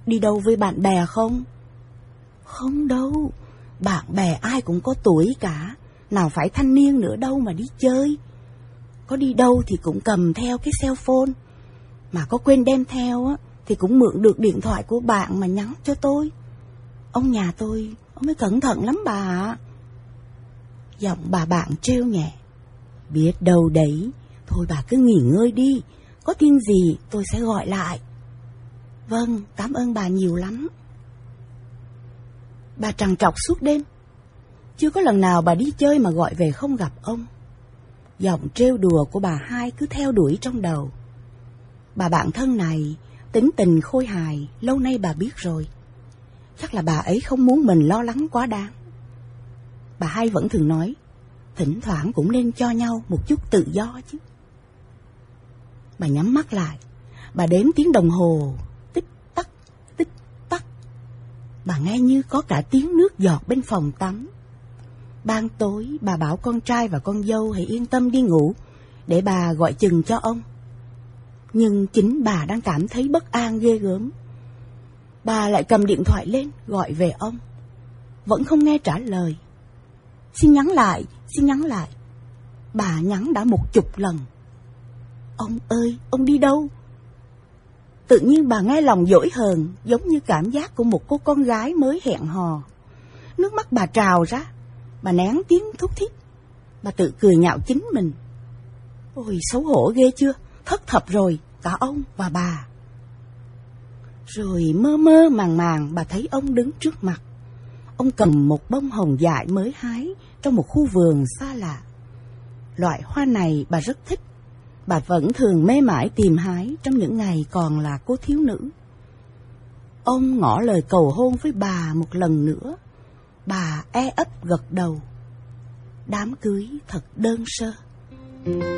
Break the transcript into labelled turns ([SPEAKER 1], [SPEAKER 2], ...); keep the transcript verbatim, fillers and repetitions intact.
[SPEAKER 1] đi đâu với bạn bè không? Không đâu, bạn bè ai cũng có tuổi cả, nào phải thanh niên nữa đâu mà đi chơi. Có đi đâu thì cũng cầm theo cái cell phone, mà có quên đem theo á thì cũng mượn được điện thoại của bạn mà nhắn cho tôi. Ông nhà tôi, ông ấy cẩn thận lắm bà ạ. Giọng bà bạn trêu nhẹ. Biết đâu đấy, thôi bà cứ nghỉ ngơi đi, có tin gì tôi sẽ gọi lại. Vâng, cảm ơn bà nhiều lắm. Bà trằn trọc suốt đêm. Chưa có lần nào bà đi chơi mà gọi về không gặp ông. Giọng trêu đùa của bà hai cứ theo đuổi trong đầu. Bà bạn thân này, tính tình khôi hài, lâu nay bà biết rồi. Chắc là bà ấy không muốn mình lo lắng quá đáng. Bà hai vẫn thường nói, thỉnh thoảng cũng nên cho nhau một chút tự do chứ. Bà nhắm mắt lại, bà đếm tiếng đồng hồ, tích tắc, tích tắc. Bà nghe như có cả tiếng nước giọt bên phòng tắm. Ban tối, bà bảo con trai và con dâu hãy yên tâm đi ngủ, để bà gọi chừng cho ông. Nhưng chính bà đang cảm thấy bất an ghê gớm. Bà lại cầm điện thoại lên, gọi về ông. Vẫn không nghe trả lời. Xin nhắn lại, xin nhắn lại. Bà nhắn đã một chục lần. Ông ơi, ông đi đâu? Tự nhiên bà nghe lòng dỗi hờn, giống như cảm giác của một cô con gái mới hẹn hò. Nước mắt bà trào ra. Bà nén tiếng thút thít. Bà tự cười nhạo chính mình. Ôi xấu hổ ghê chưa, thất thập rồi, cả ông và bà. Rồi mơ mơ màng màng bà thấy ông đứng trước mặt. Ông cầm một bông hồng dại mới hái trong một khu vườn xa lạ. Loại hoa này bà rất thích. Bà vẫn thường mê mải tìm hái trong những ngày còn là cô thiếu nữ. Ông ngỏ lời cầu hôn với bà một lần nữa. Bà e ấp gật đầu. Đám cưới thật đơn sơ.